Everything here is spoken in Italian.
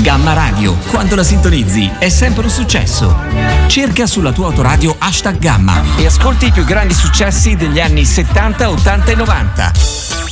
Gamma Radio, quando la sintonizzi è sempre un successo. Cerca sulla tua autoradio #Gamma e ascolti i più grandi successi degli anni 70, 80 e 90.